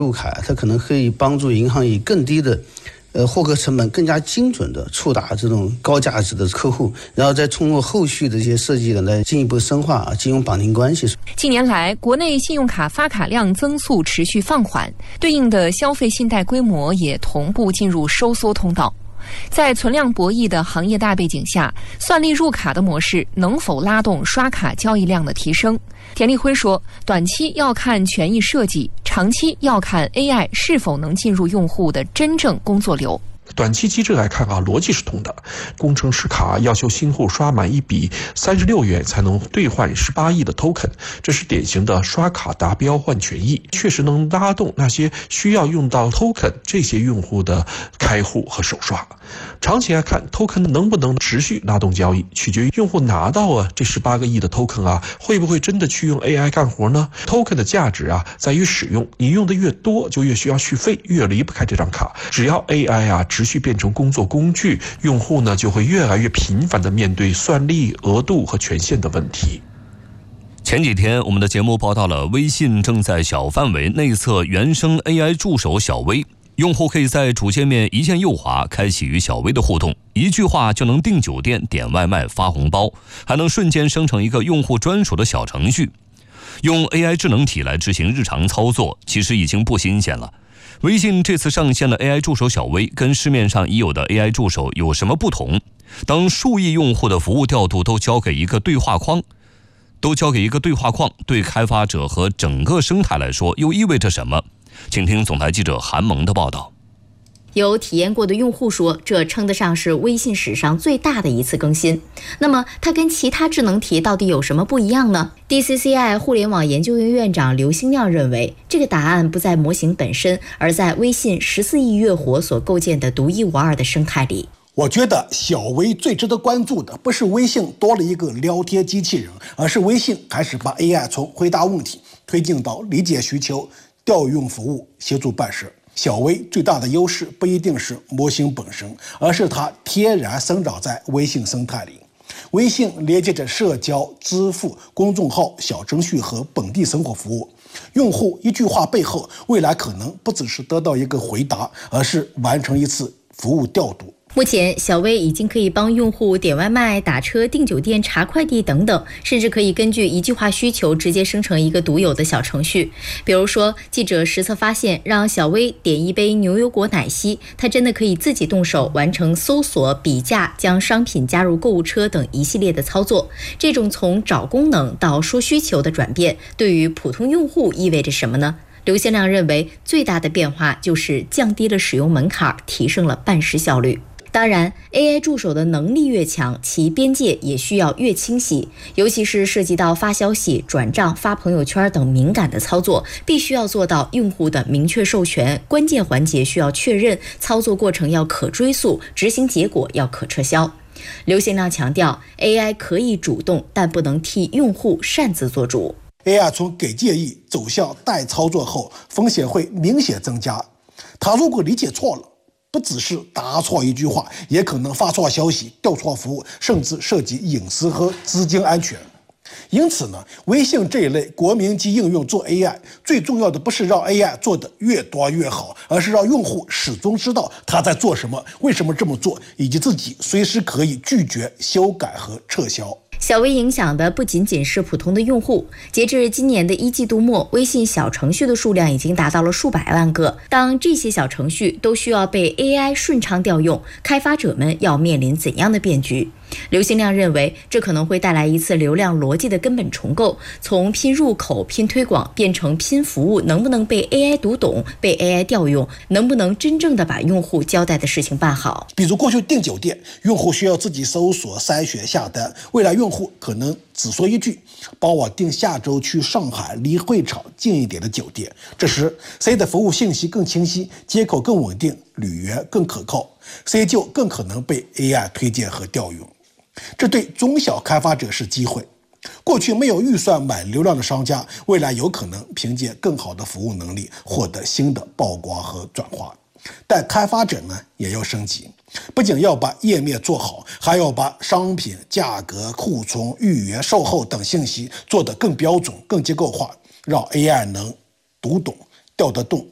入卡，它可能可以帮助银行以更低的获客成本更加精准的触达这种高价值的客户，然后再通过后续的一些设计来进一步深化金融绑定关系。 近年来，国内信用卡发卡量增速持续放缓，对应的消费信贷规模也同步进入收缩通道。在存量博弈的行业大背景下，算力入卡的模式能否拉动刷卡交易量的提升？田立辉说，短期要看权益设计，长期要看 AI 是否能进入用户的真正工作流。 短期机制来看逻辑是通的。工程师卡要求新户刷满一笔36元才能兑换18亿的 token， 这是典型的刷卡达标换权益，确实能拉动那些需要用到 token 这些用户的开户和首刷。长期来看 ，token 能不能持续拉动交易，取决于用户拿到这18个亿的 token 会不会真的去用 AI 干活呢 ？token 的价值在于使用，你用的越多，就越需要续费，越离不开这张卡。只要 AI 持续变成工作工具，用户呢就会越来越频繁地面对算力、额度和权限的问题。 前几天，我们的节目报道了微信正在小范围内测原生 AI 助手小微。用户可以在主界面一键右滑，开启与小微的互动，一句话就能订酒店、点外卖、发红包，还能瞬间生成一个用户专属的小程序。用 AI 智能体来执行日常操作，其实已经不新鲜了。微信这次上线了 AI 助手小微，跟市面上已有的 AI 助手有什么不同？当数亿用户的服务调度都交给一个对话框，对开发者和整个生态来说，又意味着什么？请听总台记者韩萌的报道。 有体验过的用户说，这称得上是微信史上最大的一次更新。那么它跟其他智能体到底有什么不一样呢？ DCCI 互联网研究院院长刘兴亮认为，这个答案不在模型本身，而在微信14亿月活所构建的独一无二的生态里。 我觉得小微最值得关注的不是微信多了一个聊天机器人，而是微信开始把 AI 从回答问题推进到理解需求、调用服务、协助办事。小微最大的优势不一定是模型本身，而是它天然生长在微信生态里。微信连接着社交、支付、公众号、小程序和本地生活服务。用户一句话背后，未来可能不只是得到一个回答，而是完成一次服务调度。 目前，小微已经可以帮用户点外卖、打车、订酒店、查快递等等，甚至可以根据一句话需求直接生成一个独有的小程序。比如说，记者实测发现，让小微点一杯牛油果奶昔，它真的可以自己动手完成搜索、比价、将商品加入购物车等一系列的操作。这种从找功能到说需求的转变，对于普通用户意味着什么呢？刘先亮认为，最大的变化就是降低了使用门槛，提升了办事效率。当然 ，AI 助手的能力越强，其边界也需要越清晰，尤其是涉及到发消息、转账、发朋友圈等敏感的操作，必须要做到用户的明确授权，关键环节需要确认，操作过程要可追溯，执行结果要可撤销。刘兴亮强调 ，AI 可以主动，但不能替用户擅自做主。 AI 从给建议走向代操作后，风险会明显增加。它如果理解错了，不只是答错一句话，也可能发错消息、调错服务，甚至涉及隐私和资金安全。因此呢，微信这一类国民级应用做 AI， 最重要的不是让 AI 做得越多越好，而是让用户始终知道他在做什么，为什么这么做，以及自己随时可以拒绝、修改和撤销。 小微影响的不仅仅是普通的用户，截至今年的1季度末，微信小程序的数量已经达到了数百万个。当这些小程序都需要被 AI 顺畅调用，开发者们要面临怎样的变局？刘兴亮认为，这可能会带来一次流量逻辑的根本重构，从拼入口、拼推广变成拼服务，能不能被 AI 读懂、被 AI 调用，能不能真正的把用户交代的事情办好。 比如过去订酒店，用户需要自己搜索、筛选、下单，未来用户可能只说一句，帮我订下周去上海离会场近一点的酒店。这时谁的服务信息更清晰，接口更稳定，旅源更可靠，谁就更可能被 AI 推荐和调用。这对中小开发者是机会。过去没有预算买流量的商家，未来有可能凭借更好的服务能力获得新的曝光和转化。但开发者呢也要升级，不仅要把页面做好，还要把商品、价格、库存、预约、售后等信息做得更标准、更结构化，让 AI 能读懂、调得动、